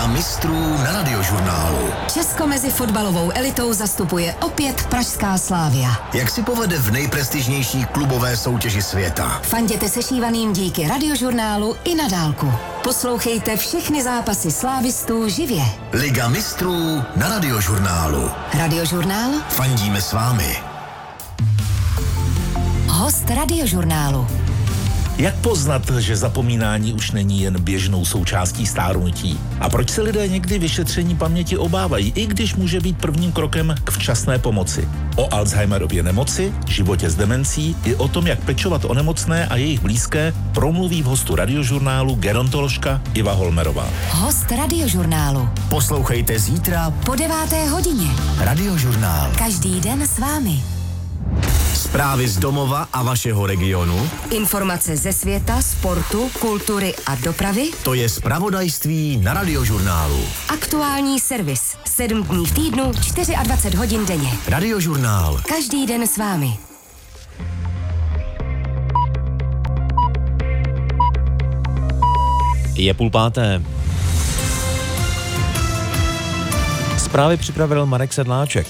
Liga mistrů na Radiožurnálu. Česko mezi fotbalovou elitou zastupuje opět pražská Slavia. Jak si povede v nejprestižnější klubové soutěži světa? Fanděte sešívaným díky Radiožurnálu i na dálku. Poslouchejte všechny zápasy slávistů živě. Liga mistrů na Radiožurnálu. Radiožurnál? Fandíme s vámi. Host Radiožurnálu. Jak poznat, že zapomínání už není jen běžnou součástí stárnutí? A proč se lidé někdy vyšetření paměti obávají, i když může být prvním krokem k včasné pomoci? O Alzheimerově nemoci, životě s demencí i o tom, jak pečovat o nemocné a jejich blízké, promluví v hostu Radiožurnálu gerontoložka Iva Holmerová. Host Radiožurnálu. Poslouchejte zítra Po 9. hodině. Radiožurnál. Každý den s vámi. Zprávy z domova a vašeho regionu. Informace ze světa, sportu, kultury a dopravy. To je zpravodajství na Radiožurnálu. Aktuální servis. 7 dní v týdnu, 24 hodin denně. Radiožurnál. Každý den s vámi. Je 4:30. Zprávy připravil Marek Sedláček.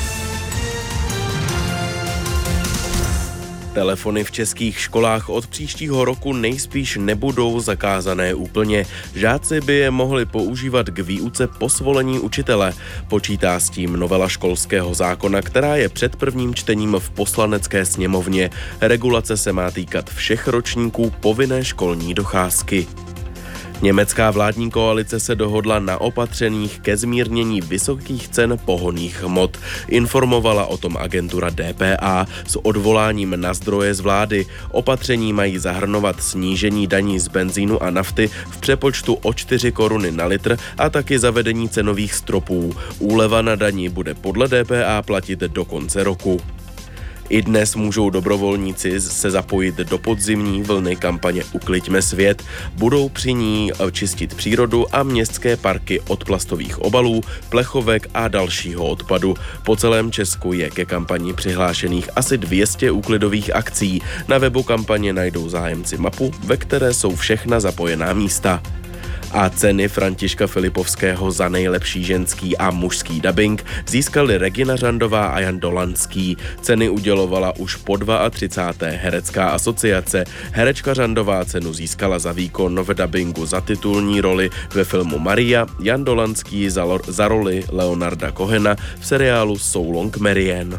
Telefony v českých školách od příštího roku nejspíš nebudou zakázané úplně. Žáci by je mohli používat k výuce po svolení učitele. Počítá s tím novela školského zákona, která je před prvním čtením v Poslanecké sněmovně. Regulace se má týkat všech ročníků povinné školní docházky. Německá vládní koalice se dohodla na opatřeních ke zmírnění vysokých cen pohonných hmot. Informovala o tom agentura DPA s odvoláním na zdroje z vlády. Opatření mají zahrnovat snížení daní z benzínu a nafty v přepočtu o 4 koruny na litr a taky zavedení cenových stropů. Úleva na dani bude podle DPA platit do konce roku. I dnes můžou dobrovolníci se zapojit do podzimní vlny kampaně Ukliďme svět. Budou při ní čistit přírodu a městské parky od plastových obalů, plechovek a dalšího odpadu. Po celém Česku je ke kampani přihlášených asi 200 úklidových akcí. Na webu kampaně najdou zájemci mapu, ve které jsou všechna zapojená místa. A ceny Františka Filipovského za nejlepší ženský a mužský dabing získali Regina Řandová a Jan Dolanský. Ceny udělovala už po 32. herecká asociace. Herečka Řandová cenu získala za výkon v dabingu za titulní roli ve filmu Maria, Jan Dolanský za roli Leonarda Cohena v seriálu So Long Marianne.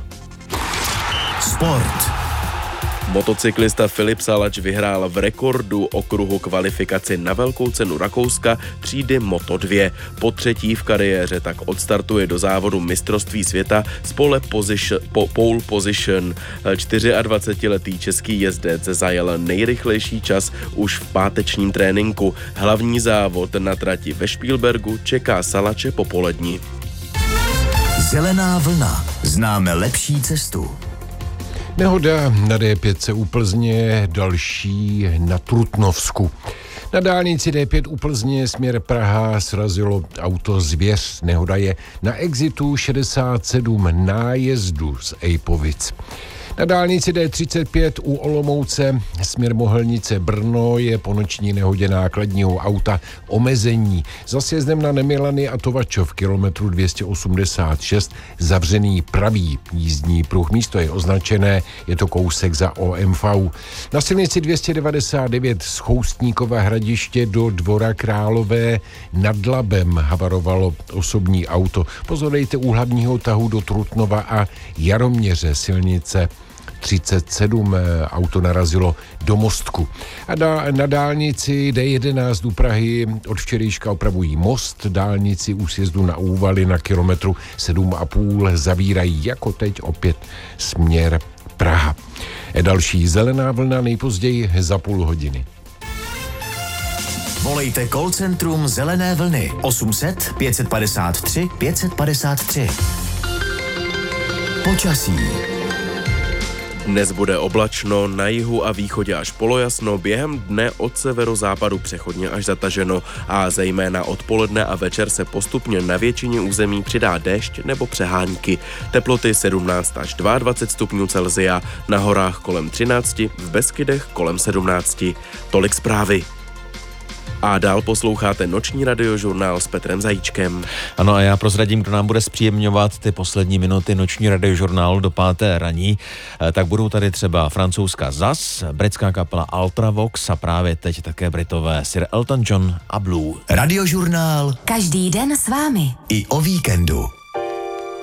Sport. Motocyklista Filip Salač vyhrál v rekordu okruhu kvalifikaci na velkou cenu Rakouska třídy Moto2. Po třetí v kariéře tak odstartuje do závodu mistrovství světa z pole position. 24letý český jezdec zajel nejrychlejší čas už v pátečním tréninku. Hlavní závod na trati ve Špílbergu čeká Salače popolední. Zelená vlna. Známe lepší cestu. Nehoda na D5 u Plzně, další na Trutnovsku. Na dálnici D5 u Plzně směr Praha srazilo auto Zvěř. Nehoda je na exitu 67 nájezdu z Ejpovic. Na dálnici D35 u Olomouce směr Mohelnice Brno je po noční nehodě nákladního auta omezení. Za sjezdem na Nemilany a Tovačov kilometru 286 zavřený pravý jízdní pruh. Místo je označené, je to kousek za OMV. Na silnici 299 z Choustníkova Hradiště do Dvora Králové nad Labem havarovalo osobní auto. Pozorujte u hlavního tahu do Trutnova a Jaroměře silnice 37 auto narazilo do mostku. A na dálnici D11 u Prahy od včerejška opravují most. Dálnici u sjezdu na Úvaly na kilometru 7,5 zavírají jako teď opět směr Praha. Další zelená vlna nejpozději za půl hodiny. Volejte call centrum Zelené vlny 800 553 553. Počasí. Dnes bude oblačno, na jihu a východě až polojasno, během dne od severozápadu přechodně až zataženo a zejména odpoledne a večer se postupně na většině území přidá déšť nebo přehánky. Teploty 17 až 22 stupňů Celsia, na horách kolem 13, v Beskydech kolem 17. Tolik zprávy. A dál posloucháte noční radiožurnál s Petrem Zajíčkem. Ano, a já prozradím, kdo nám bude zpříjemňovat ty poslední minuty noční radiožurnálu do 5. raní. Tak budou tady třeba francouzská ZAS, britská kapela Ultravox a právě teď také Britové Sir Elton John a Blue. Radiožurnál Každý den s vámi. i o víkendu.